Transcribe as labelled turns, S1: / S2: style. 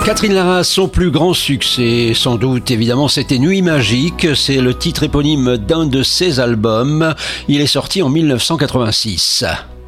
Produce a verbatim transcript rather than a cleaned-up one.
S1: Catherine Lara, son plus grand succès, sans doute, évidemment, c'était Nuit magique. C'est le titre éponyme d'un de ses albums. Il est sorti en mille neuf cent quatre-vingt-six.